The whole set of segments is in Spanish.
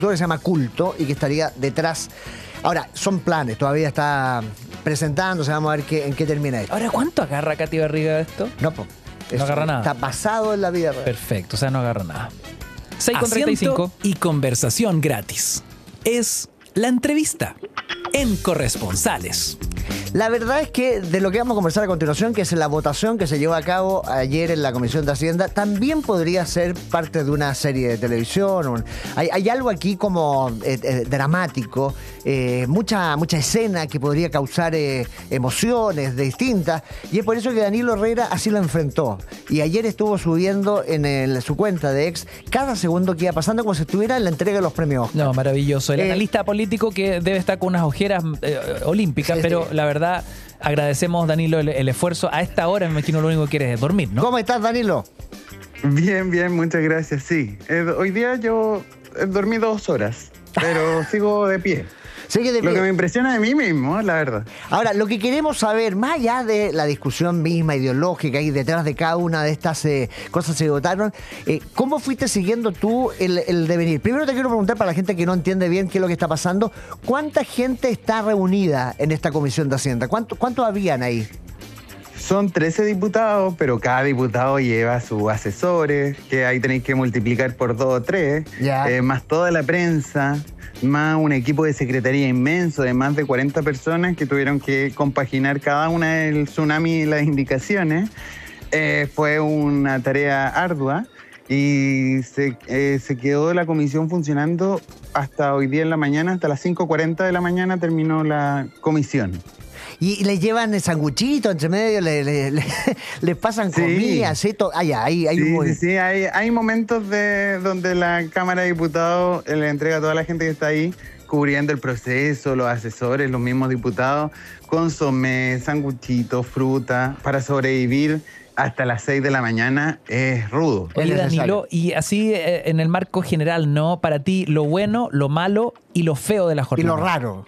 que se llama Culto y que estaría detrás. Ahora, son planes, todavía está presentándose, vamos a ver en qué termina esto. Ahora, ¿cuánto agarra Katy Barriga de esto? No, pues. No agarra nada. Está basado en la vida real. Perfecto, o sea, no agarra nada. 6:35. Asiento y conversación gratis. Es la entrevista en Corresponsales. La verdad es que de lo que vamos a conversar a continuación, que es la votación que se llevó a cabo ayer en la Comisión de Hacienda, también podría ser parte de una serie de televisión. Hay algo aquí como dramático, mucha escena que podría causar emociones distintas, y es por eso que Danilo Herrera así lo enfrentó. Y ayer estuvo subiendo en su cuenta de ex cada segundo que iba pasando como si estuviera en la entrega de los premios Oscar. No, maravilloso. El analista político que debe estar con unas ojeras olímpicas, Sí, pero sí. la verdad, agradecemos, Danilo, el esfuerzo. A esta hora me imagino lo único que quieres es dormir, ¿no? ¿Cómo estás, Danilo? Bien, muchas gracias, sí. Hoy día yo dormí 2 horas, pero sigo de pie. Sigue de Lo pie. que me impresiona de mí mismo, la verdad. Ahora, lo que queremos saber, más allá de la discusión misma ideológica y detrás de cada una de estas cosas que se votaron, ¿cómo fuiste siguiendo tú el devenir? Primero te quiero preguntar, para la gente que no entiende bien qué es lo que está pasando, ¿cuánta gente está reunida en esta Comisión de Hacienda? ¿Cuántos habían ahí? Son 13 diputados, pero cada diputado lleva sus asesores, que ahí tenéis que multiplicar por 2 o 3, Ya. más toda la prensa, más un equipo de secretaría inmenso de más de 40 personas que tuvieron que compaginar cada una del tsunami y las indicaciones. Fue una tarea ardua y se quedó la comisión funcionando hasta hoy día en la mañana, hasta las 5:40 de la mañana terminó la comisión. Y les llevan el sanguchito entre medio, les pasan Sí. comida, ¿sí? Hay un... Sí, hay momentos donde la Cámara de Diputados le entrega a toda la gente que está ahí cubriendo el proceso, los asesores, los mismos diputados, consomé, sanguchitos, fruta, para sobrevivir hasta las 6 de la mañana es rudo. Oye, Es necesario. Danilo, y así en el marco general, ¿no? Para ti, lo bueno, lo malo y lo feo de la Y jornada. lo raro.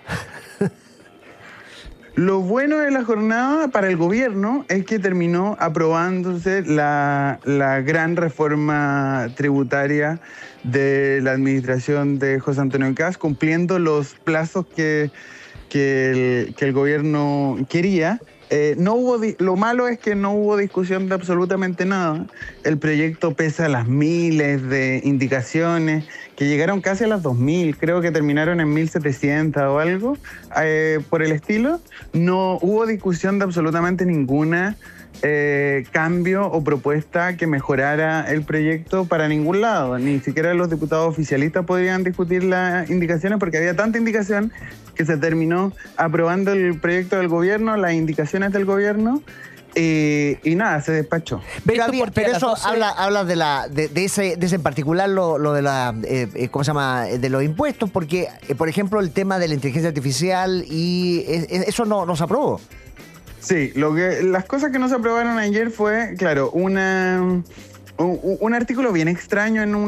Lo bueno de la jornada para el gobierno es que terminó aprobándose la gran reforma tributaria de la administración de José Antonio Kast, cumpliendo los plazos que el gobierno quería. Lo malo es que no hubo discusión de absolutamente nada. El proyecto pesa las miles de indicaciones que llegaron casi a las 2000, creo que terminaron en 1700 o algo, por el estilo. No hubo discusión de absolutamente ninguna cambio o propuesta que mejorara el proyecto para ningún lado. Ni siquiera los diputados oficialistas podrían discutir las indicaciones porque había tanta indicación que se terminó aprobando el proyecto del gobierno, las indicaciones del gobierno, y nada, se despachó. Pero, Esto porque pero a las eso 12 habla de ese en particular, lo de la ¿cómo se llama? De los impuestos, porque, por ejemplo, el tema de la inteligencia artificial y eso no se aprobó. Sí, las cosas que no se aprobaron ayer fue, claro, un artículo bien extraño en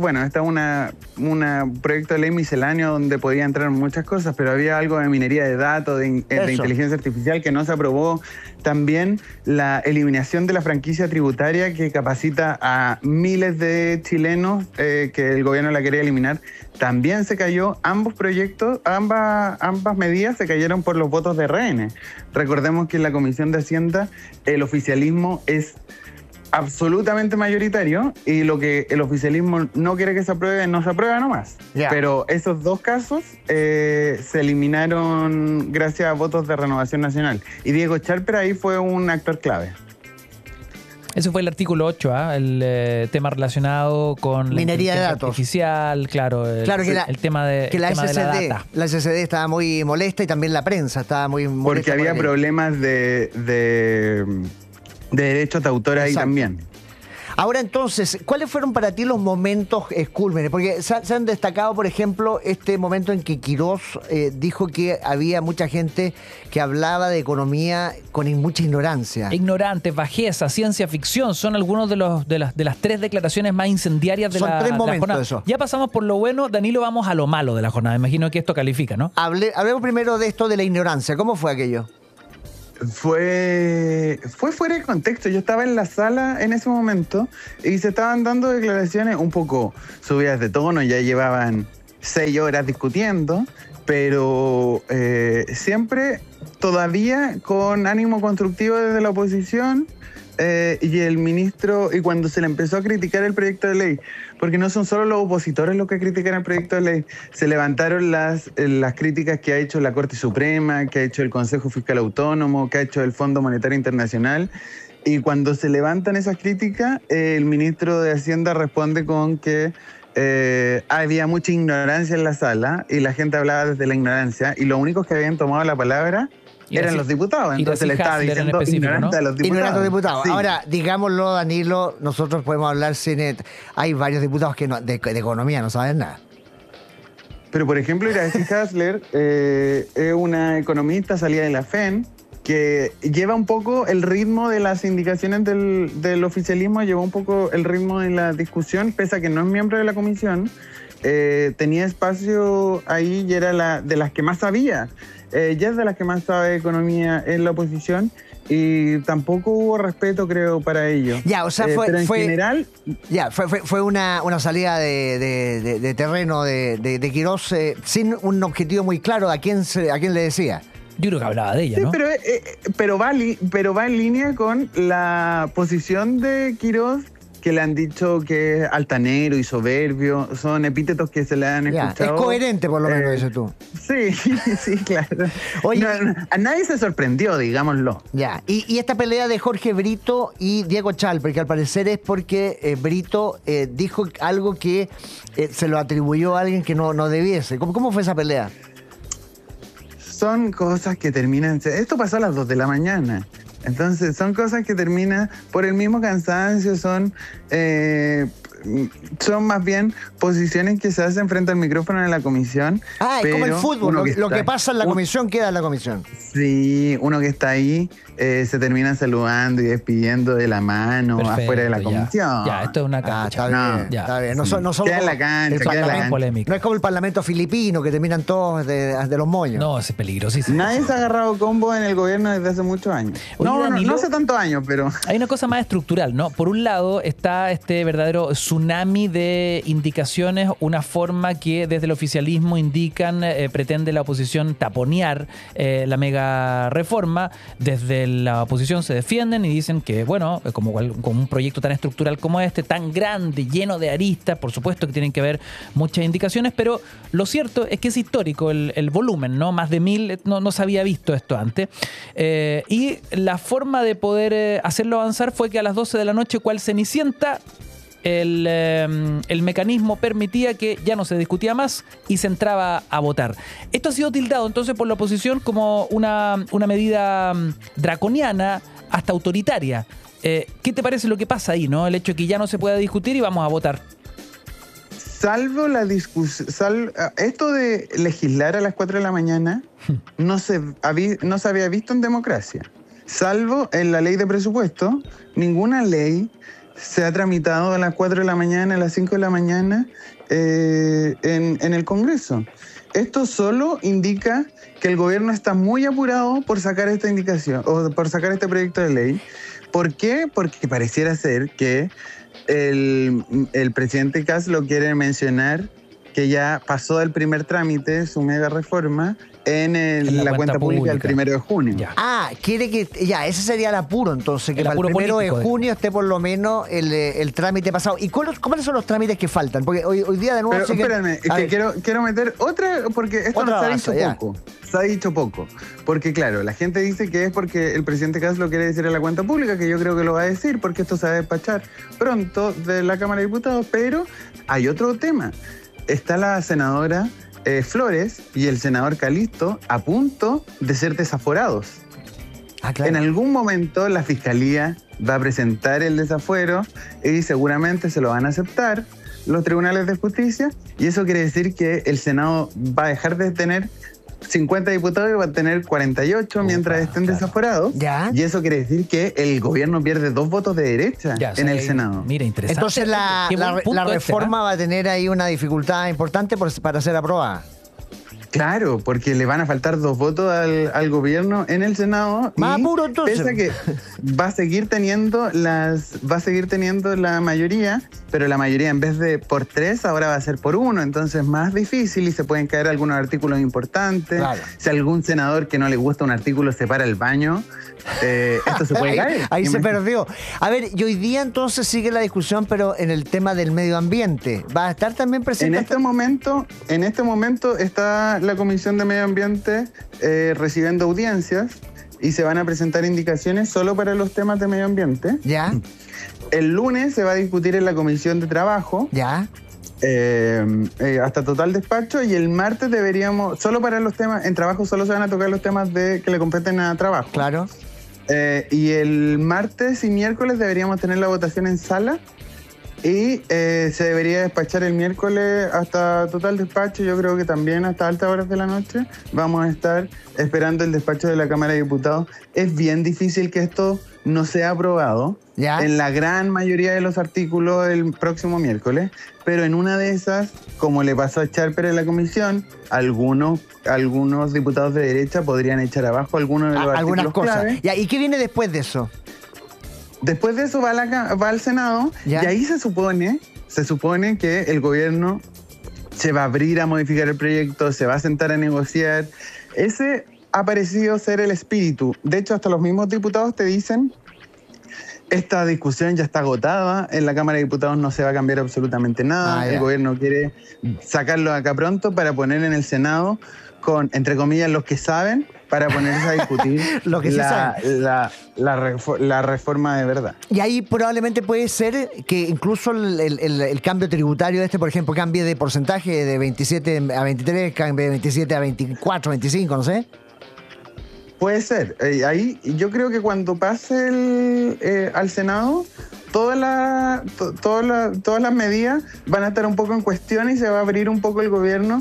un proyecto de ley misceláneo donde podía entrar muchas cosas, pero había algo de minería de datos, de inteligencia artificial que no se aprobó. También la eliminación de la franquicia tributaria que capacita a miles de chilenos, que el gobierno la quería eliminar, también se cayó. Ambos proyectos, ambas medidas se cayeron por los votos de RN. Recordemos que en la Comisión de Hacienda el oficialismo es absolutamente mayoritario y lo que el oficialismo no quiere que se apruebe, no se aprueba nomás. Ya. Pero esos dos casos se eliminaron gracias a votos de Renovación Nacional. Y Diego Charper ahí fue un actor clave. Ese fue el artículo 8, el tema relacionado con Minería de la inteligencia datos. artificial, claro, Claro que el tema de, que el la tema de la SCD, data. la SCD estaba muy molesta y también la prensa estaba muy molesta. Porque había por el- problemas de derechos de autor ahí Exacto. también. Ahora entonces, ¿cuáles fueron para ti los momentos cúlmenes? Porque se han destacado, por ejemplo, este momento en que Quirós dijo que había mucha gente que hablaba de economía con mucha ignorancia. Ignorantes, bajeza, ciencia ficción, son algunos de las 3 declaraciones más incendiarias de Son la 3 de la momentos jornada. eso. Ya pasamos por lo bueno, Danilo, vamos a lo malo de la jornada. Me imagino que esto califica, ¿no? Hablemos primero de esto de la ignorancia. ¿Cómo fue aquello? Fue fuera de contexto. Yo estaba en la sala en ese momento y se estaban dando declaraciones un poco subidas de tono. Ya llevaban 6 horas discutiendo, pero siempre todavía con ánimo constructivo desde la oposición. Y el ministro, y cuando se le empezó a criticar el proyecto de ley, porque no son solo los opositores los que critican el proyecto de ley, se levantaron las críticas que ha hecho la Corte Suprema, que ha hecho el Consejo Fiscal Autónomo, que ha hecho el Fondo Monetario Internacional, y cuando se levantan esas críticas, el ministro de Hacienda responde con que había mucha ignorancia en la sala, y la gente hablaba desde la ignorancia, y los únicos que habían tomado la palabra eran los diputados, entonces le estaba diciendo ignorante a los diputados. Ignorante a los diputados. Sí. Ahora, digámoslo, Danilo, nosotros podemos hablar sin... Hay varios diputados que de economía no saben nada. Pero, por ejemplo, Iracy Hasler es una economista salida de la FEN que lleva un poco el ritmo de las indicaciones del oficialismo, llevó un poco el ritmo de la discusión, pese a que no es miembro de la comisión. Tenía espacio ahí y era de las que más sabía. Ya es de las que más sabe de economía en la oposición, y tampoco hubo respeto, creo, para ello. Ya, o sea, pero en general... Ya, fue una salida de terreno de Quirós sin un objetivo muy claro a quién le decía. Yo creo que hablaba de ella, Sí, ¿no? pero va en línea con la posición de Quirós, que le han dicho que es altanero y soberbio. Son epítetos que se le han escuchado. Es coherente, por lo menos, dices tú. Sí, sí, claro. Oye, a nadie se sorprendió, digámoslo. Ya, y esta pelea de Jorge Brito y Diego Chal, porque al parecer es porque Brito dijo algo que se lo atribuyó a alguien que no debiese. ¿Cómo fue esa pelea? Son cosas que terminan... Esto pasó a las 2 de la mañana. Entonces, son cosas que terminan por el mismo cansancio, son más bien posiciones que se hacen frente al micrófono en la comisión. Ah, es como el fútbol, lo que pasa en la comisión queda en la comisión. Sí, uno que está ahí se termina saludando y despidiendo de la mano. Perfecto, afuera de la comisión. Ya, esto es una cancha. Está bien. No solo queda en la cancha, queda en la cancha. Polémica. No es como el parlamento filipino, que terminan todos de los moños. No, es peligrosísimo. Nadie se ha agarrado combo en el gobierno desde hace muchos años. Oye, Danilo, no hace tantos años, pero... Hay una cosa más estructural, ¿no? Por un lado está este verdadero tsunami de indicaciones, una forma que desde el oficialismo indican pretende la oposición taponear la mega reforma. Desde la oposición se defienden y dicen que, bueno, como un proyecto tan estructural como este, tan grande, lleno de aristas, por supuesto que tienen que haber muchas indicaciones, pero lo cierto es que es histórico el volumen, ¿no? Más de 1000, no se había visto esto antes. Y la forma de poder hacerlo avanzar fue que a las 12 de la noche, cual Cenicienta, el mecanismo permitía que ya no se discutía más y se entraba a votar. Esto ha sido tildado entonces por la oposición como una medida draconiana, hasta autoritaria. ¿Qué te parece lo que pasa ahí, no? El hecho de que ya no se pueda discutir y vamos a votar. Salvo la discusión, esto de legislar a las 4 de la mañana no se había visto en democracia. Salvo en la ley de presupuesto, ninguna ley se ha tramitado a las 4 de la mañana, a las 5 de la mañana en el Congreso. Esto solo indica que el gobierno está muy apurado por sacar esta indicación o por sacar este proyecto de ley. ¿Por qué? Porque pareciera ser que el presidente Kast lo quiere mencionar, que ya pasó del primer trámite, su mega reforma, en la cuenta pública el 1 de junio. Ya. Ah, quiere que... Ya, ese sería el apuro, entonces, que El para el apuro 1 de político, junio esté por lo menos el trámite pasado. ¿Y cuáles son los trámites que faltan? Porque hoy día de nuevo... Pero espérame, es que quiero meter otra, porque esto Otra se ha base, dicho ya. poco. Se ha dicho poco. Porque claro, la gente dice que es porque el presidente Kast lo quiere decir a la cuenta pública, que yo creo que lo va a decir, porque esto se va a despachar pronto de la Cámara de Diputados, pero hay otro tema. Está la senadora Flores y el senador Calisto a punto de ser desaforados. Ah, claro. En algún momento la Fiscalía va a presentar el desafuero y seguramente se lo van a aceptar los tribunales de justicia, y eso quiere decir que el Senado va a dejar de tener 50 diputados y va a tener 48 mientras estén desaforados. Ya. Y eso quiere decir que el gobierno pierde 2 votos de derecha Ya, en el Senado. Mira, interesante. Entonces la Qué buen punto la este, reforma ¿eh? va a tener ahí una dificultad importante para ser aprobada. Claro, porque le van a faltar 2 votos al gobierno en el Senado. Más y apuro, entonces. pese a que va a seguir teniendo la mayoría, pero la mayoría en vez de por 3 ahora va a ser por 1, entonces más difícil y se pueden caer algunos artículos importantes. Claro. Si algún senador que no le gusta un artículo se para el baño, esto se puede caer. Ahí se perdió. A ver, y hoy día entonces sigue la discusión, pero en el tema del medio ambiente. ¿Va a estar también presente? En este momento está la Comisión de Medio Ambiente recibiendo audiencias y se van a presentar indicaciones solo para los temas de medio ambiente. Ya, El lunes se va a discutir en la Comisión de Trabajo. ya. Hasta total despacho, y el martes solo para los temas, en trabajo solo se van a tocar los temas que le competen a trabajo. Claro. Y el martes y miércoles deberíamos tener la votación en sala y se debería despachar el miércoles hasta total despacho. Yo creo que también hasta altas horas de la noche vamos a estar esperando el despacho de la Cámara de Diputados. Es bien difícil que esto no sea aprobado Ya. en la gran mayoría de los artículos el próximo miércoles, pero en una de esas, como le pasó a Charper en la comisión, algunos diputados de derecha podrían echar abajo algunos de los Algunas artículos cosas. clave. Ya, ¿y qué viene después de eso? Después de eso va al Senado. Ya. Y ahí se supone que el gobierno se va a abrir a modificar el proyecto, se va a sentar a negociar. Ese ha parecido ser el espíritu. De hecho, hasta los mismos diputados te dicen: esta discusión ya está agotada, en la Cámara de Diputados no se va a cambiar absolutamente nada, Ya. el gobierno quiere sacarlo acá pronto para poner en el Senado con, entre comillas, los que saben, para ponerse a discutir Lo que sí la reforma de verdad. Y ahí probablemente puede ser que incluso el cambio tributario por ejemplo, cambie de porcentaje de 27 a 23, cambie de 27 a 24, 25, no sé. Puede ser. Ahí yo creo que cuando pase al Senado, todas las medidas van a estar un poco en cuestión y se va a abrir un poco el gobierno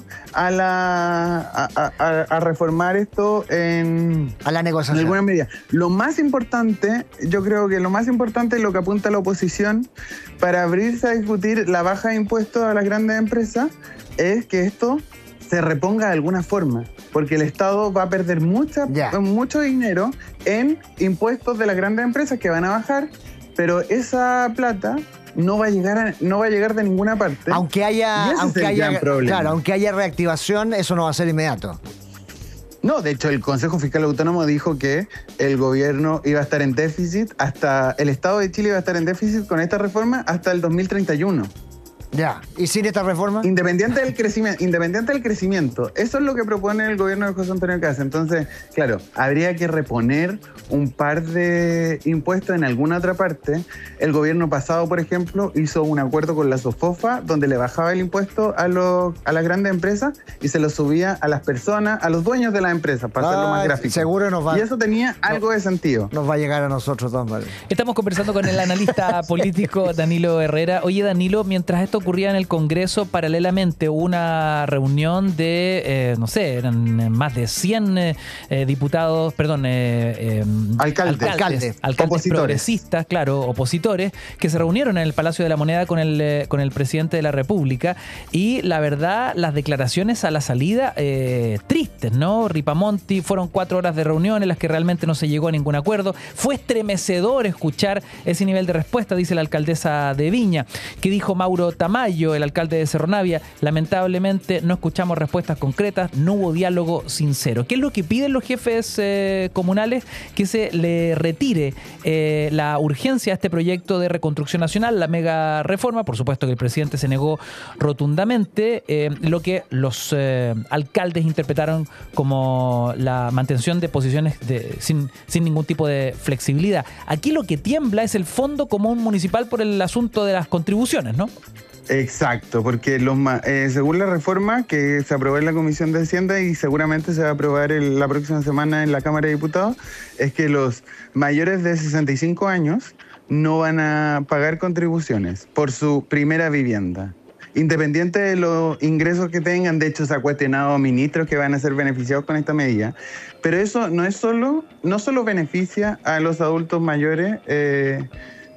a reformar esto A la en negociación. alguna medida. Lo más importante, yo creo que lo más importante es lo que apunta la oposición para abrirse a discutir la baja de impuestos a las grandes empresas, es que esto se reponga de alguna forma, porque el Estado va a perder mucho dinero en impuestos de las grandes empresas que van a bajar, pero esa plata no va a llegar de ninguna parte. Aunque haya reactivación, eso no va a ser inmediato. No, de hecho, el Consejo Fiscal Autónomo dijo que el gobierno iba a estar en déficit el Estado de Chile iba a estar en déficit con esta reforma hasta el 2031. Ya. ¿Y sin esta reforma? Independiente del crecimiento. Eso es lo que propone el gobierno de José Antonio Kast. Entonces, claro, habría que reponer un par de impuestos en alguna otra parte. El gobierno pasado, por ejemplo, hizo un acuerdo con la SOFOFA donde le bajaba el impuesto a las grandes empresas y se lo subía a las personas, a los dueños de las empresas, para hacerlo más gráfico. Seguro nos va. Y eso tenía algo de sentido. Nos va a llegar a nosotros, Don Mario. Estamos conversando con el analista político Danilo Herrera. Oye, Danilo, mientras esto ocurría en el Congreso, paralelamente hubo una reunión de, eran más de 100 diputados, alcaldes progresistas, claro, opositores, que se reunieron en el Palacio de la Moneda con el presidente de la República. Y la verdad, las declaraciones a la salida, tristes, ¿no? Ripamonti, fueron 4 horas de reunión en las que realmente no se llegó a ningún acuerdo. Fue estremecedor escuchar ese nivel de respuesta, dice la alcaldesa de Viña. ¿Qué dijo Mauro Tamayo, el alcalde de Cerro Navia? Lamentablemente no escuchamos respuestas concretas, no hubo diálogo sincero. ¿Qué es lo que piden los jefes comunales? Que se le retire la urgencia a este proyecto de reconstrucción nacional, la mega reforma. Por supuesto que el presidente se negó rotundamente, lo que los alcaldes interpretaron como la mantención de posiciones sin ningún tipo de flexibilidad. Aquí lo que tiembla es el Fondo Común Municipal por el asunto de las contribuciones, ¿no? Exacto, porque según la reforma que se aprobó en la Comisión de Hacienda y seguramente se va a aprobar la próxima semana en la Cámara de Diputados, es que los mayores de 65 años no van a pagar contribuciones por su primera vivienda. Independiente de los ingresos que tengan, de hecho se ha cuestionado a ministros que van a ser beneficiados con esta medida, pero eso no solo beneficia a los adultos mayores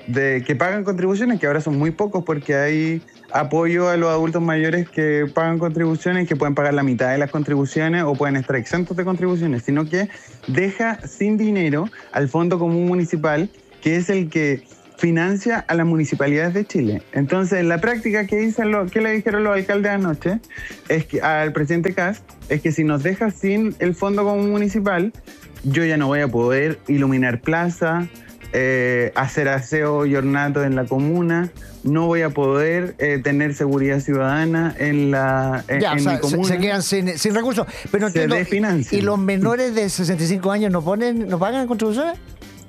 que pagan contribuciones, que ahora son muy pocos porque hay apoyo a los adultos mayores que pagan contribuciones, que pueden pagar la mitad de las contribuciones o pueden estar exentos de contribuciones, sino que deja sin dinero al Fondo Común Municipal, que es el que financia a las municipalidades de Chile. Entonces, en la práctica, ¿qué le dijeron los alcaldes anoche? Es que al presidente Kast, es que si nos deja sin el Fondo Común Municipal, yo ya no voy a poder iluminar plaza, hacer aseo y ornato en la comuna, no voy a poder tener seguridad ciudadana en mi comuna. Se quedan sin recursos. Pero se desfinancian. ¿Y los menores de 65 años no pagan contribuciones?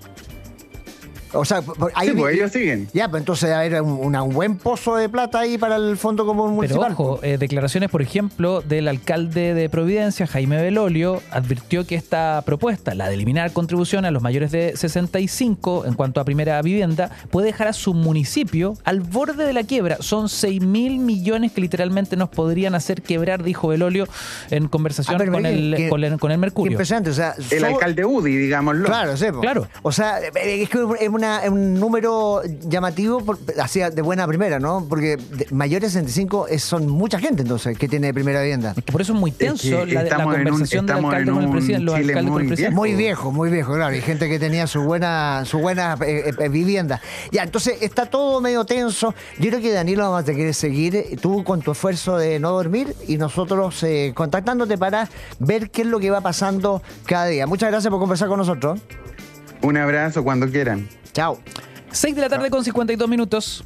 O sea, sí, pues ellos siguen. Ya, pues entonces hay un buen pozo de plata ahí para el Fondo Común Municipal. Pero ojo, declaraciones, por ejemplo, del alcalde de Providencia, Jaime Belolio, advirtió que esta propuesta, la de eliminar contribuciones a los mayores de 65 en cuanto a primera vivienda, puede dejar a su municipio al borde de la quiebra. Son 6.000 millones que literalmente nos podrían hacer quebrar, dijo Belolio en conversación con el Mercurio. Qué impresionante, o sea, el alcalde UDI, digámoslo. Claro, sí, claro. O sea, es que es un número llamativo, así de buena primera, ¿no? Porque mayores de 65 son mucha gente, entonces, que tiene primera vivienda. Es que por eso es muy tenso la conversación del alcalde con el presidente. Los alcaldes con el presidente. Muy viejo, claro. Y gente que tenía su buena vivienda. Ya, entonces está todo medio tenso. Yo creo que, Danilo, vamos a tener que seguir tú con tu esfuerzo de no dormir y nosotros contactándote para ver qué es lo que va pasando cada día. Muchas gracias por conversar con nosotros. Un abrazo cuando quieran. Chao. 6 de la tarde con 52 minutos.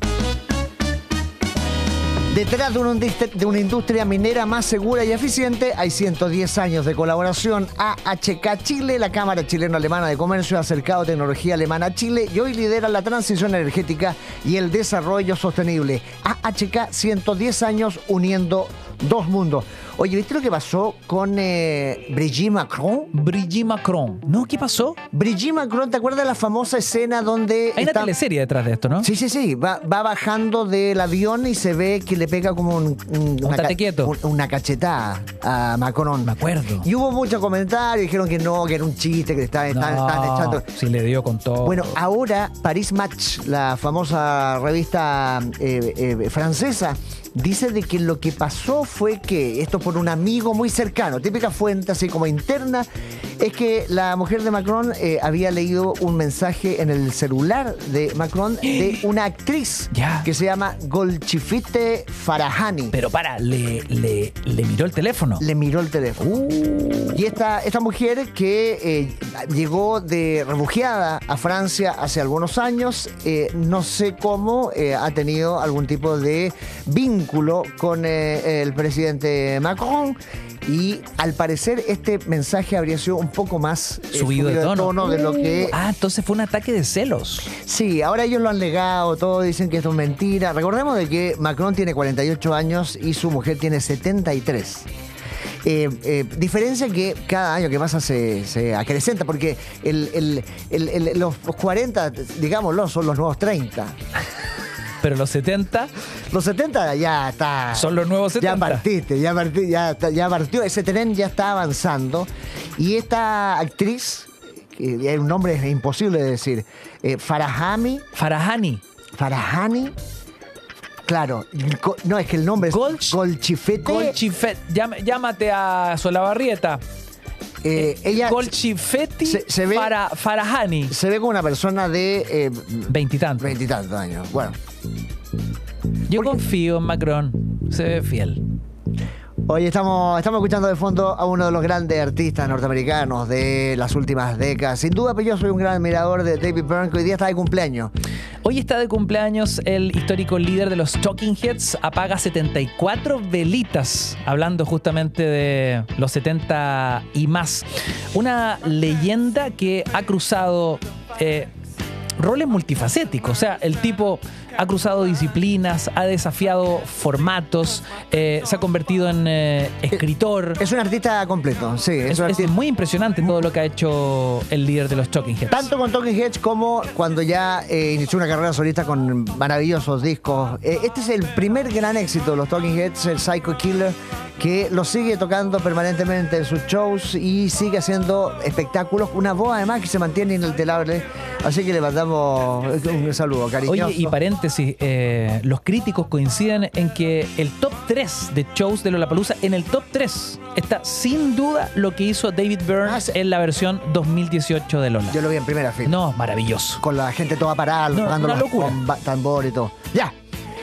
Detrás de una industria minera más segura y eficiente, hay 110 años de colaboración. AHK Chile, la Cámara Chileno-Alemana de Comercio, ha acercado tecnología alemana a Chile y hoy lidera la transición energética y el desarrollo sostenible. AHK, 110 años uniendo dos mundos. Oye, ¿viste lo que pasó con Brigitte Macron? Brigitte Macron. ¿No? ¿Qué pasó? Brigitte Macron, ¿te acuerdas de la famosa escena donde... Hay una teleserie detrás de esto, ¿no? Sí. Va bajando del avión y se ve que le pega como una cachetada a Macron. Me acuerdo. Y hubo muchos comentarios, dijeron que no, que era un chiste, que le estaban echando... Sí, le dio con todo. Bueno, ahora Paris Match, la famosa revista francesa, dice de que lo que pasó fue que, esto por un amigo muy cercano, típica fuente así como interna, es que la mujer de Macron había leído un mensaje en el celular de Macron de una actriz que se llama Golchifite Farahani. Pero le miró el teléfono. Le miró el teléfono. Y esta mujer que llegó de refugiada a Francia hace algunos años, no sé cómo, ha tenido algún tipo de vínculo con el presidente Macron, y al parecer este mensaje habría sido un poco más subido de tono de lo que... entonces fue un ataque de celos. Sí, ahora ellos lo han negado, todos dicen que esto es mentira. Recordemos de que Macron tiene 48 años y su mujer tiene 73. Diferencia que cada año que pasa se acrecenta, porque los 40, digámoslo, son los nuevos 30. Pero los 70... Los 70 ya está... Son los nuevos 70. Ya partió. Ese tren ya está avanzando. Y esta actriz, que es un nombre imposible de decir, Farahani. Claro. No, es que el nombre es Golchifete. Llámate a Solabarrieta. Ella Golchifetti Farahani. Se ve como una persona de... Veintitantos años. Bueno. Yo confío en Macron. Se ve fiel. Hoy estamos escuchando de fondo a uno de los grandes artistas norteamericanos de las últimas décadas. Sin duda, pero yo soy un gran admirador de David Byrne, que hoy día está de cumpleaños. Hoy está de cumpleaños el histórico líder de los Talking Heads. Apaga 74 velitas, hablando justamente de los 70 y más. Una leyenda que ha cruzado roles multifacéticos. O sea, el tipo ha cruzado disciplinas, ha desafiado formatos, se ha convertido en escritor. Es un artista completo, sí. Es muy impresionante todo lo que ha hecho el líder de los Talking Heads. Tanto con Talking Heads como cuando ya inició una carrera solista con maravillosos discos. Este es el primer gran éxito de los Talking Heads, el Psycho Killer, que lo sigue tocando permanentemente en sus shows y sigue haciendo espectáculos. Una voz además que se mantiene inalterable Así que le mandamos un saludo cariñoso. Oye, y paréntesis, los críticos coinciden en que el top 3 de shows de Lollapalooza, en el top 3 está sin duda lo que hizo David Byrne en la versión 2018 de Lola. Yo lo vi en primera fila. No, maravilloso. Con la gente toda parada, tocando una los locura. tambor y todo. Ya.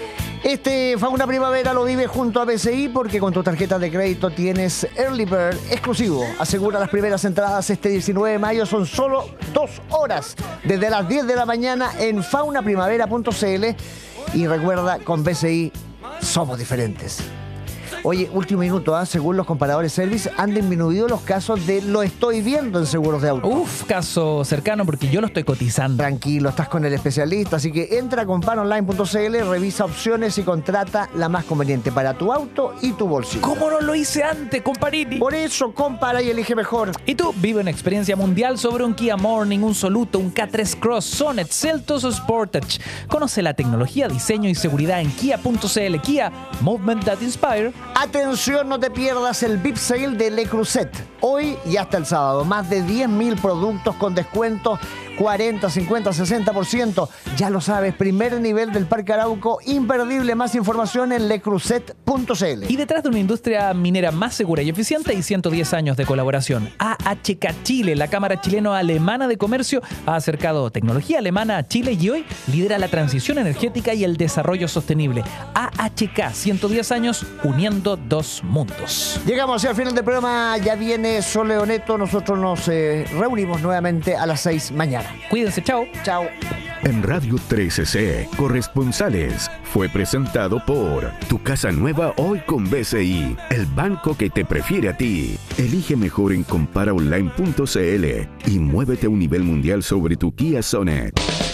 Fauna Primavera lo vive junto a BCI porque con tu tarjeta de crédito tienes Early Bird exclusivo. Asegura las primeras entradas este 19 de mayo. Son solo 2 horas desde las 10 de la mañana en faunaprimavera.cl. Y recuerda, con BCI somos diferentes. Oye, último minuto, según los comparadores Service, han disminuido los casos de lo estoy viendo en seguros de auto. Uf, caso cercano porque yo lo estoy cotizando. Tranquilo, estás con el especialista, así que entra a comparonline.cl, revisa opciones y contrata la más conveniente para tu auto y tu bolsillo. ¿Cómo no lo hice antes, comparini? Por eso, compara y elige mejor. Y tú, vive una experiencia mundial sobre un Kia Morning, un Soluto, un K3 Cross, Sonet, Seltos o Sportage. Conoce la tecnología, diseño y seguridad en kia.cl. Kia, movement that inspire. Atención, no te pierdas el VIP Sale de Le Creuset. Hoy y hasta el sábado. Más de 10.000 productos con descuentos 40, 50, 60%. Ya lo sabes, primer nivel del Parque Arauco. Imperdible. Más información en lecreuset.cl. Y detrás de una industria minera más segura y eficiente y 110 años de colaboración, AHK Chile, la Cámara Chileno-Alemana de Comercio, ha acercado tecnología alemana a Chile y hoy lidera la transición energética y el desarrollo sostenible. AHK, 110 años uniendo dos mundos. Llegamos hacia el final del programa. Ya viene Sol Leoneto. Nosotros nos reunimos nuevamente a las 6 mañana. Cuídense, chao. Chao. En Radio 13C, Corresponsales, fue presentado por Tu Casa Nueva hoy con BCI, el banco que te prefiere a ti. Elige mejor en comparaonline.cl y muévete a un nivel mundial sobre tu Kia Sonet.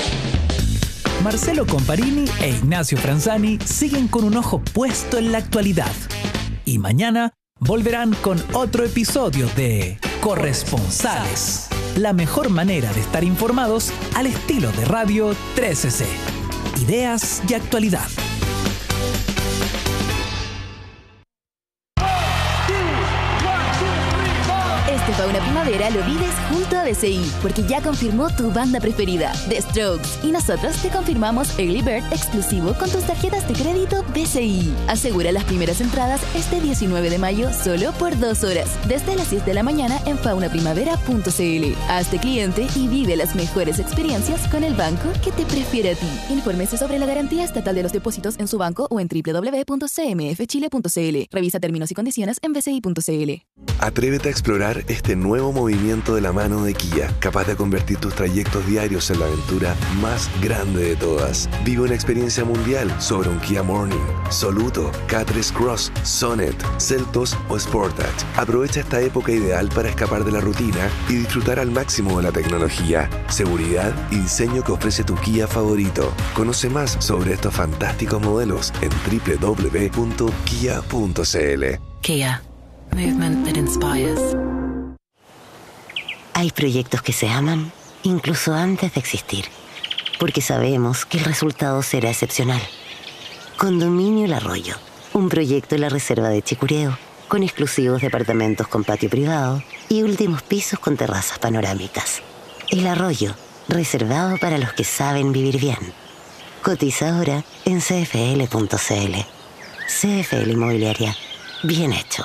Marcelo Comparini e Ignacio Franzani siguen con un ojo puesto en la actualidad. Y mañana volverán con otro episodio de Corresponsales. La mejor manera de estar informados al estilo de Radio 13C. Ideas y actualidad. Este Fauna Primavera lo vives junto a BCI, porque ya confirmó tu banda preferida, The Strokes. Y nosotros te confirmamos Early Bird exclusivo con tus tarjetas de crédito BCI. Asegura las primeras entradas este 19 de mayo solo por 2 horas, desde las 10 de la mañana en faunaprimavera.cl. Hazte cliente y vive las mejores experiencias con el banco que te prefiere a ti. Infórmese sobre la garantía estatal de los depósitos en su banco o en www.cmfchile.cl. Revisa términos y condiciones en bci.cl. Atrévete a explorar este nuevo movimiento de la mano de Kia, capaz de convertir tus trayectos diarios en la aventura más grande de todas. Vive una experiencia mundial sobre un Kia Morning, Soluto, K3 Cross, Sonet, Seltos o Sportage. Aprovecha esta época ideal para escapar de la rutina y disfrutar al máximo de la tecnología, seguridad y diseño que ofrece tu Kia favorito. Conoce más sobre estos fantásticos modelos en www.kia.cl. Kia. Movement that inspires. Hay proyectos que se aman incluso antes de existir, porque sabemos que el resultado será excepcional. Condominio El Arroyo, un proyecto en la reserva de Chicureo, con exclusivos departamentos con patio privado y últimos pisos con terrazas panorámicas. El Arroyo, reservado para los que saben vivir bien. Cotiza ahora en cfl.cl. CFL Inmobiliaria. Bien hecho.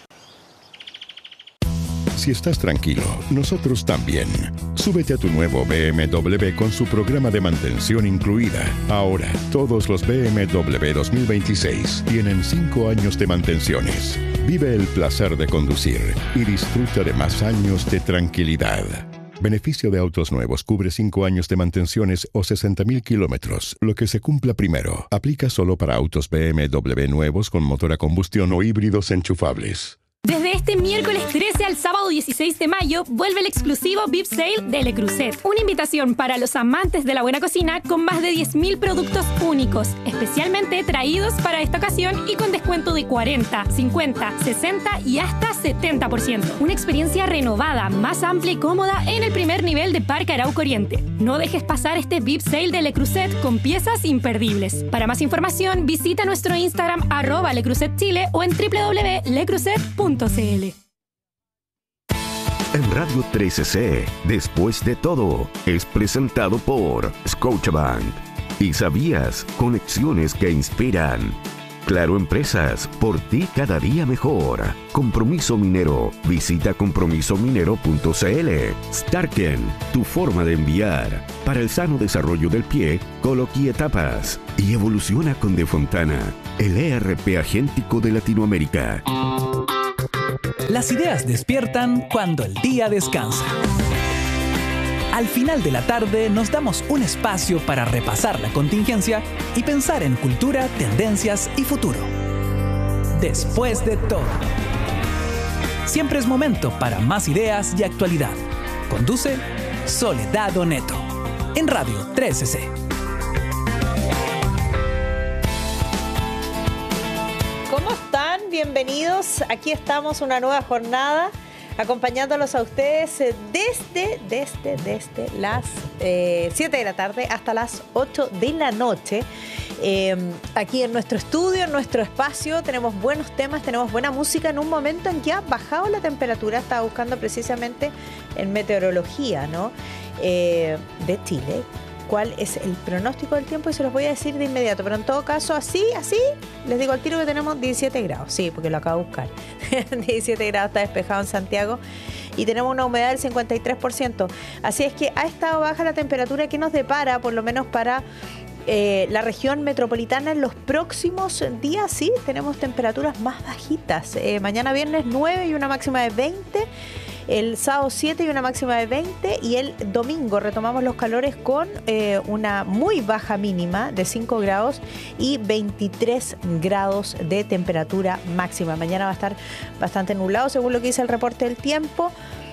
Si estás tranquilo, nosotros también. Súbete a tu nuevo BMW con su programa de mantención incluida. Ahora, todos los BMW 2026 tienen 5 años de mantenciones. Vive el placer de conducir y disfruta de más años de tranquilidad. Beneficio de autos nuevos cubre 5 años de mantenciones o 60.000 kilómetros. Lo que se cumpla primero. Aplica solo para autos BMW nuevos con motor a combustión o híbridos enchufables. Desde este miércoles 13 al sábado 16 de mayo vuelve el exclusivo VIP Sale de Le Creuset. Una invitación para los amantes de la buena cocina con más de 10.000 productos únicos, especialmente traídos para esta ocasión y con descuento de 40, 50, 60 y hasta 70%. Una experiencia renovada, más amplia y cómoda en el primer nivel de Parque Arauco Oriente. No dejes pasar este VIP Sale de Le Creuset con piezas imperdibles. Para más información, visita nuestro Instagram @LeCreusetChile o en www.lecreuset.cl. en Radio 13C, Después de todo, es presentado por Scotiabank. ¿Y sabías? Conexiones que inspiran. Claro Empresas, por ti cada día mejor. Compromiso Minero, visita compromisominero.cl. Starken, tu forma de enviar. Para el sano desarrollo del pie, Coloqui Etapas. Y evoluciona con De Fontana, el ERP agéntico de Latinoamérica. Las ideas despiertan cuando el día descansa. Al final de la tarde nos damos un espacio para repasar la contingencia y pensar en cultura, tendencias y futuro. Después de todo. Siempre es momento para más ideas y actualidad. Conduce Soledad Oneto en Radio 13C. ¿Cómo están? Bienvenidos. Aquí estamos, una nueva jornada, acompañándolos a ustedes desde las 7 de la tarde hasta las 8 de la noche. Aquí en nuestro estudio, en nuestro espacio, tenemos buenos temas, tenemos buena música en un momento en que ha bajado la temperatura. Estaba buscando precisamente en meteorología, ¿no? De Chile. ¿Cuál es el pronóstico del tiempo? Y se los voy a decir de inmediato. Pero en todo caso, así, les digo al tiro que tenemos 17 grados. Sí, porque lo acabo de buscar. 17 grados, está despejado en Santiago. Y tenemos una humedad del 53%. Así es que ha estado baja la temperatura que nos depara, por lo menos para la región metropolitana en los próximos días. Sí, tenemos temperaturas más bajitas. Mañana viernes 9 y una máxima de 20. El sábado 7 y una máxima de 20, y el domingo retomamos los calores con una muy baja mínima de 5 grados y 23 grados de temperatura máxima. Mañana va a estar bastante nublado según lo que dice el reporte del tiempo.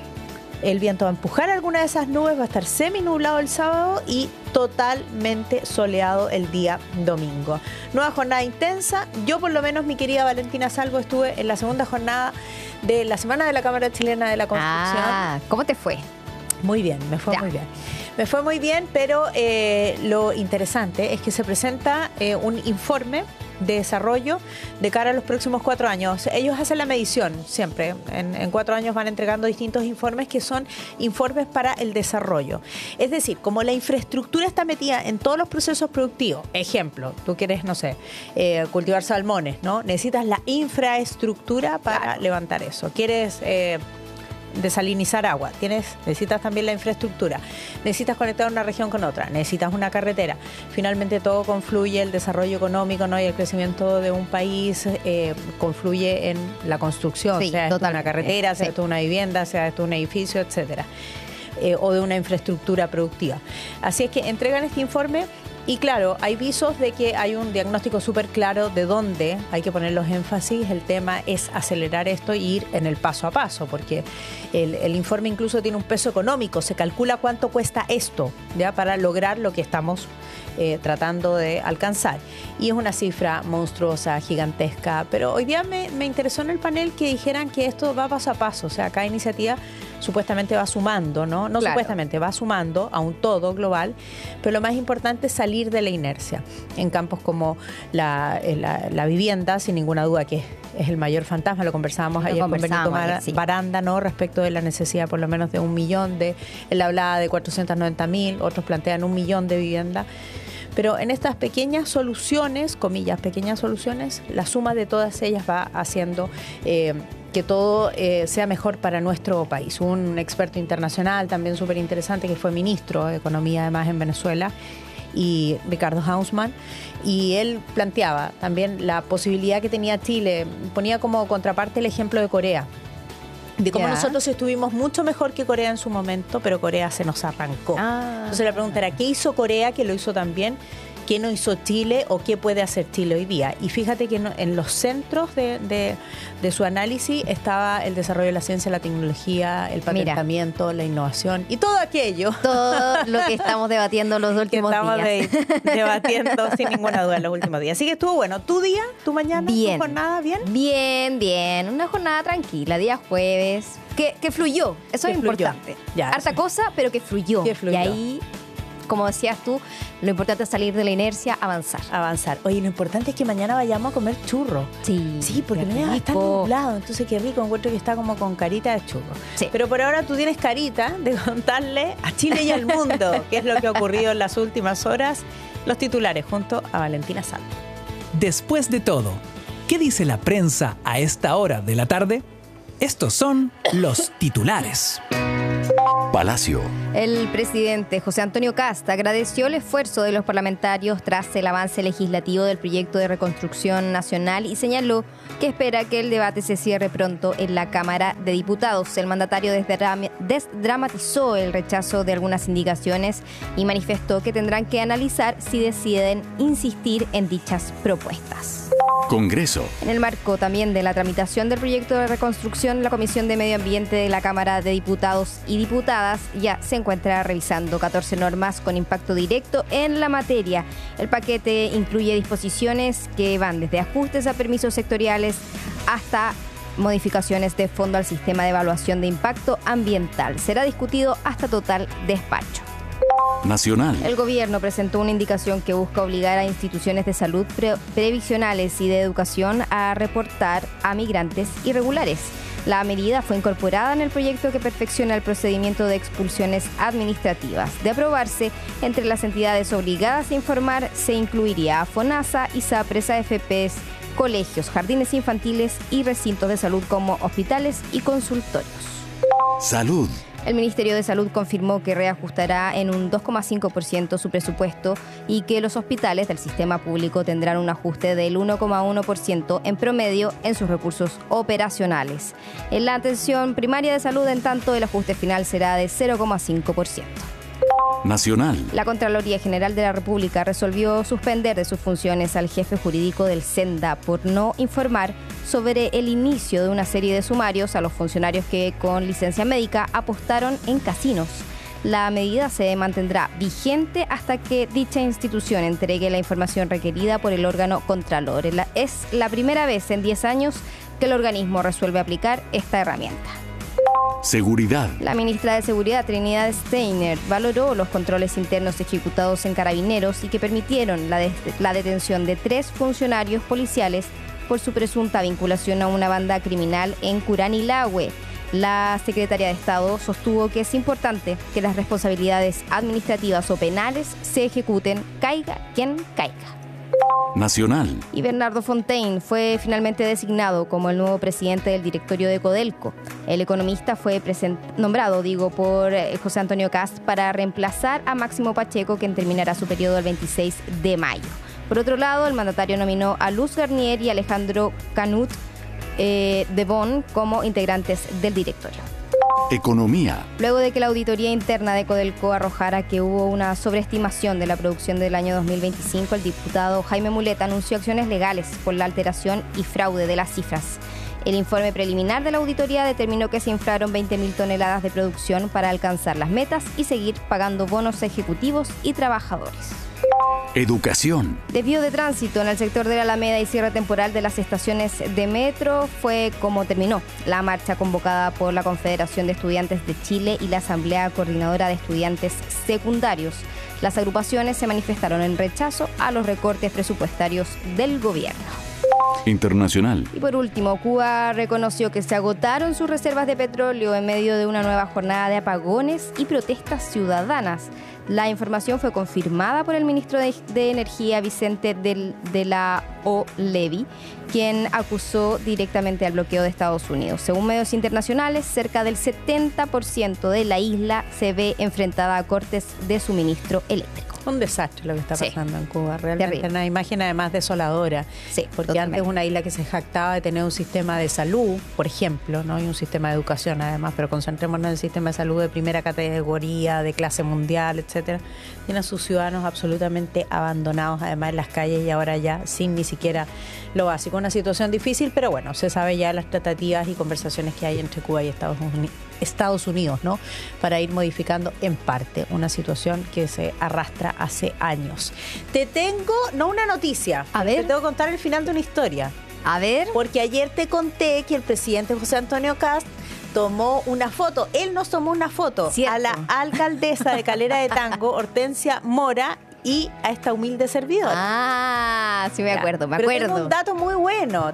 El viento va a empujar alguna de esas nubes, va a estar semi-nublado el sábado y totalmente soleado el día domingo. Nueva jornada intensa. Yo, por lo menos, mi querida Valentina Salvo, estuve en la segunda jornada de la Semana de la Cámara Chilena de la Construcción. ¿Cómo te fue? Muy bien, me fue muy bien. Me fue muy bien, pero lo interesante es que se presenta un informe de desarrollo de cara a los próximos 4 años. Ellos hacen la medición siempre. En 4 años van entregando distintos informes que son informes para el desarrollo. Es decir, como la infraestructura está metida en todos los procesos productivos, ejemplo, tú quieres, no sé, cultivar salmones, ¿no? Necesitas la infraestructura para levantar eso. Quieres desalinizar agua, necesitas también la infraestructura, necesitas conectar una región con otra, necesitas una carretera. Finalmente todo confluye, el desarrollo económico, ¿no? Y el crecimiento de un país confluye en la construcción, sea esto una carretera, sea esto una vivienda, sea esto un edificio, etcétera, o de una infraestructura productiva. Así es que entregan este informe. Y claro, hay visos de que hay un diagnóstico súper claro de dónde hay que poner los énfasis. El tema es acelerar esto e ir en el paso a paso, porque el informe incluso tiene un peso económico. Se calcula cuánto cuesta esto, ¿ya? Para lograr lo que estamos tratando de alcanzar. Y es una cifra monstruosa, gigantesca. Pero hoy día me interesó en el panel que dijeran que esto va paso a paso. O sea, cada iniciativa supuestamente va sumando, ¿no? No claro. Supuestamente, va sumando a un todo global, pero lo más importante es salir de la inercia. En campos como la vivienda, sin ninguna duda que es el mayor fantasma, lo conversábamos ayer con Benito Baranda, ¿no? Respecto de la necesidad por lo menos de 1 millón, él hablaba de 490.000, otros plantean 1 millón de viviendas. Pero en estas pequeñas soluciones, comillas, pequeñas soluciones, la suma de todas ellas va haciendo que todo sea mejor para nuestro país. Un experto internacional también súper interesante que fue ministro de Economía además en Venezuela, y Ricardo Hausmann, y él planteaba también la posibilidad que tenía Chile, ponía como contraparte el ejemplo de Corea, de cómo nosotros estuvimos mucho mejor que Corea en su momento, pero Corea se nos arrancó. Entonces la pregunta era, ¿qué hizo Corea que lo hizo tan bien? ¿Qué no hizo Chile o qué puede hacer Chile hoy día? Y fíjate que en los centros de su análisis estaba el desarrollo de la ciencia, la tecnología, el patentamiento, la innovación y todo aquello. Todo lo que estamos debatiendo los últimos días. Debatiendo sin ninguna duda en los últimos días. Así que estuvo bueno. ¿Tu día, tu mañana, tu jornada, bien? Bien. Una jornada tranquila, día jueves. Que fluyó, eso es importante. Ya, harta cosa, pero que fluyó. Que fluyó. Y ahí como decías tú, lo importante es salir de la inercia, avanzar. Oye, lo importante es que mañana vayamos a comer churros. Sí, porque mañana está nublado, entonces qué rico, encuentro que está como con carita de churro. Sí. Pero por ahora tú tienes carita de contarle a Chile y al mundo qué es lo que ha ocurrido en las últimas horas, los titulares, junto a Valentina Salvo. Después de todo, ¿qué dice la prensa a esta hora de la tarde? Estos son los titulares. Palacio. El presidente José Antonio Kast agradeció el esfuerzo de los parlamentarios tras el avance legislativo del proyecto de reconstrucción nacional y señaló que espera que el debate se cierre pronto en la Cámara de Diputados. El mandatario desdramatizó el rechazo de algunas indicaciones y manifestó que tendrán que analizar si deciden insistir en dichas propuestas. Congreso. En el marco también de la tramitación del proyecto de reconstrucción, la Comisión de Medio Ambiente de la Cámara de Diputados y Diputadas ya se encuentra revisando 14 normas con impacto directo en la materia. El paquete incluye disposiciones que van desde ajustes a permisos sectoriales hasta modificaciones de fondo al sistema de evaluación de impacto ambiental. Será discutido hasta total despacho. Nacional. El gobierno presentó una indicación que busca obligar a instituciones de salud previsionales y de educación a reportar a migrantes irregulares. La medida fue incorporada en el proyecto que perfecciona el procedimiento de expulsiones administrativas. De aprobarse, entre las entidades obligadas a informar se incluiría a FONASA, ISAPRES, AFPs, colegios, jardines infantiles y recintos de salud como hospitales y consultorios. Salud. El Ministerio de Salud confirmó que reajustará en un 2,5% su presupuesto y que los hospitales del sistema público tendrán un ajuste del 1,1% en promedio en sus recursos operacionales. En la atención primaria de salud, en tanto, el ajuste final será de 0,5%. Nacional. La Contraloría General de la República resolvió suspender de sus funciones al jefe jurídico del SENDA por no informar sobre el inicio de una serie de sumarios a los funcionarios que con licencia médica apostaron en casinos. La medida se mantendrá vigente hasta que dicha institución entregue la información requerida por el órgano Contralor. Es la primera vez en 10 años que el organismo resuelve aplicar esta herramienta. Seguridad. La ministra de Seguridad, Trinidad Steiner, valoró los controles internos ejecutados en Carabineros y que permitieron la detención de 3 funcionarios policiales por su presunta vinculación a una banda criminal en Curanilahue. La secretaria de Estado sostuvo que es importante que las responsabilidades administrativas o penales se ejecuten, caiga quien caiga. Nacional. Y Bernardo Fontaine fue finalmente designado como el nuevo presidente del directorio de Codelco. El economista fue nombrado por José Antonio Kast para reemplazar a Máximo Pacheco, quien terminará su periodo el 26 de mayo. Por otro lado, el mandatario nominó a Luz Garnier y Alejandro Canut de Bon como integrantes del directorio. Economía. Luego de que la auditoría interna de Codelco arrojara que hubo una sobreestimación de la producción del año 2025, el diputado Jaime Mulet anunció acciones legales por la alteración y fraude de las cifras. El informe preliminar de la auditoría determinó que se inflaron 20.000 toneladas de producción para alcanzar las metas y seguir pagando bonos ejecutivos y trabajadores. Educación. Desvío de tránsito en el sector de la Alameda y cierre temporal de las estaciones de metro fue como terminó la marcha convocada por la Confederación de Estudiantes de Chile y la Asamblea Coordinadora de Estudiantes Secundarios. Las agrupaciones se manifestaron en rechazo a los recortes presupuestarios del gobierno. Internacional. Y por último, Cuba reconoció que se agotaron sus reservas de petróleo en medio de una nueva jornada de apagones y protestas ciudadanas. La información fue confirmada por el ministro de Energía, Vicente de la O'Leary, quien acusó directamente al bloqueo de Estados Unidos. Según medios internacionales, cerca del 70% de la isla se ve enfrentada a cortes de suministro eléctrico. Un desastre lo que está pasando en Cuba, realmente. Terrible. Una imagen además desoladora. Sí, porque totalmente. Antes es una isla que se jactaba de tener un sistema de salud, por ejemplo, ¿no? Y un sistema de educación además, pero concentrémonos en el sistema de salud de primera categoría, de clase mundial, etcétera. Tiene a sus ciudadanos absolutamente abandonados además en las calles y ahora ya sin ni siquiera lo básico. Una situación difícil, pero bueno, se sabe ya las tratativas y conversaciones que hay entre Cuba y Estados Unidos, ¿no? Para ir modificando en parte una situación que se arrastra hace años. Te tengo, no una noticia, a ver, te tengo que contar el final de una historia. A ver. Porque ayer te conté que el presidente José Antonio Kast tomó una foto. Él nos tomó una foto a la alcaldesa de Calera de Tango, Hortensia Mora, y a esta humilde servidora. Ah, sí me acuerdo. Pero tengo un dato muy bueno.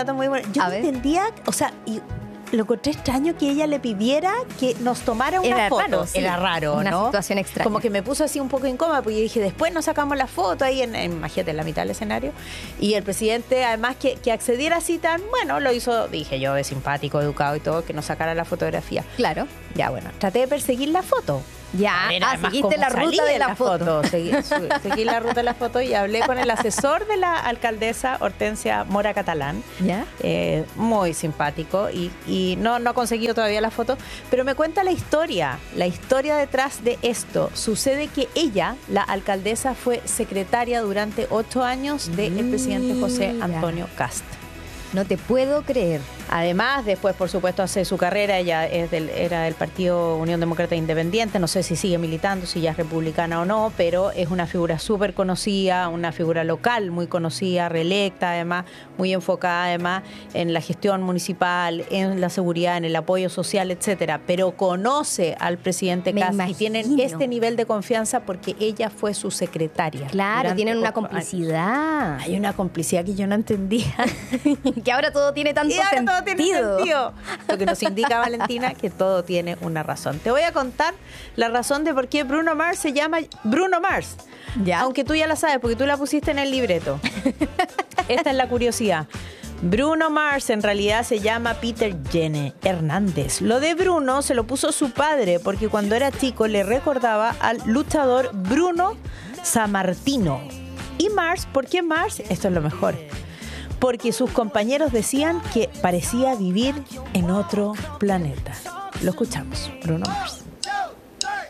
Yo no entendía, o sea, y lo encontré extraño que ella le pidiera que nos tomara una foto. Raro, sí. Era raro, una ¿no? situación extraña. Como que me puso así un poco incómoda, porque yo dije, después nos sacamos la foto ahí imagínate, en la mitad del escenario. Y el presidente, además, que accediera así tan, bueno, lo hizo, dije yo, es simpático, educado y todo, que nos sacara la fotografía. Claro. Ya, bueno, traté de perseguir la foto. Ya, seguiste la ruta de la foto. Seguí la ruta de la foto y hablé con el asesor de la alcaldesa, Hortensia Mora Catalán. ¿Ya? Muy simpático y no ha conseguido todavía la foto, pero me cuenta la historia detrás de esto. Sucede que ella, la alcaldesa, fue secretaria durante 8 años del presidente José Antonio Kast. No te puedo creer. Además, después, por supuesto, hace su carrera. Ella era del Partido Unión Demócrata Independiente. No sé si sigue militando, si ya es republicana o no, pero es una figura súper conocida, una figura local muy conocida, reelecta, además, muy enfocada, además, en la gestión municipal, en la seguridad, en el apoyo social, etcétera. Pero conoce al presidente Kast y tienen este nivel de confianza porque ella fue su secretaria. Claro, tienen una complicidad. Hay una complicidad que yo no entendía. Que ahora todo tiene tanto sentido. Tiene sentido. Lo que nos indica, Valentina, que todo tiene una razón. Te voy a contar la razón de por qué Bruno Mars se llama Bruno Mars. ¿Ya? Aunque tú ya la sabes, porque tú la pusiste en el libreto. Esta es la curiosidad. Bruno Mars en realidad se llama Peter Jene Hernández. Lo de Bruno se lo puso su padre porque cuando era chico le recordaba al luchador Bruno Sammartino. Y Mars, ¿por qué Mars? Esto es lo mejor. Porque sus compañeros decían que parecía vivir en otro planeta. Lo escuchamos, Bruno Mars.